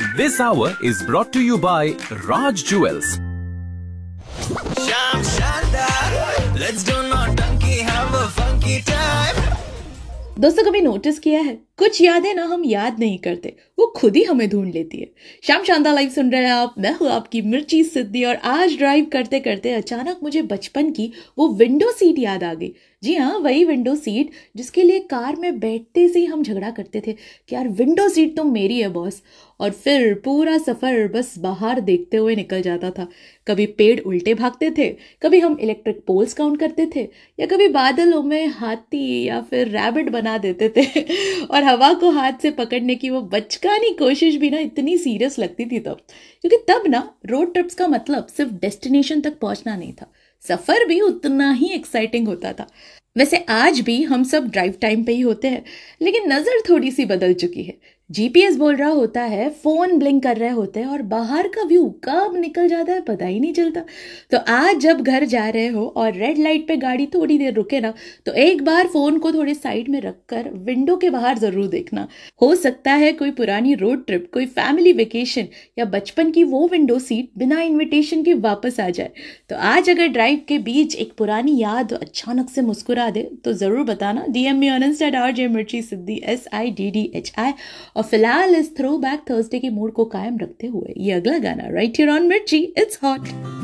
This hour is brought to you by Raj Jewels. Sham Shandar, let's do naughty, have a funky time. दोस्तों कभी notice किया है कुछ यादें ना हम याद नहीं करते, वो खुद ही हमें ढूंढ लेती है। शाम शानदार लाइव सुन रहे हैं आप, मैं हूँ आपकी मिर्ची सिद्धि। और आज ड्राइव करते करते अचानक मुझे बचपन की वो विंडो सीट याद आ गई। जी हाँ, वही विंडो सीट जिसके लिए कार में बैठते से ही हम झगड़ा करते थे कि यार विंडो सीट तो मेरी है बॉस। और फिर पूरा सफ़र बस बाहर देखते हुए निकल जाता था। कभी पेड़ उल्टे भागते थे, कभी हम इलेक्ट्रिक पोल्स काउंट करते थे, या कभी बादलों में हाथी या फिर रैबिट बना देते थे। और हवा को हाथ से पकड़ने की वो बचकानी कोशिश भी ना इतनी सीरियस लगती थी तब, क्योंकि तब ना रोड ट्रिप्स का मतलब सिर्फ डेस्टिनेशन तक पहुंचना नहीं था, सफ़र भी उतना ही एक्साइटिंग होता था। वैसे आज भी हम सब ड्राइव टाइम पे ही होते हैं, लेकिन नज़र थोड़ी सी बदल चुकी है। जीपीएस बोल रहा होता है, फोन ब्लिंक कर रहे होते हैं और बाहर का व्यू कब निकल जाता है पता ही नहीं चलता। तो आज जब घर जा रहे हो और रेड लाइट पे गाड़ी थोड़ी देर रुके ना, तो एक बार फोन को थोड़ी साइड में रखकर विंडो के बाहर जरूर देखना। हो सकता है कोई पुरानी रोड ट्रिप, कोई फैमिली वेकेशन या बचपन की वो विंडो सीट बिना इन्विटेशन के वापस आ जाए। तो आज अगर ड्राइव के बीच एक पुरानी याद अचानक से मुस्कुरा दे तो जरूर बताना। DM me on Insta @RJ मिर्ची सिद्धि SIDDHI। और फिलहाल इस थ्रो बैक थर्सडे के मूड को कायम रखते हुए ये अगला गाना राइट हियर ऑन मिर्ची, इट्स हॉट।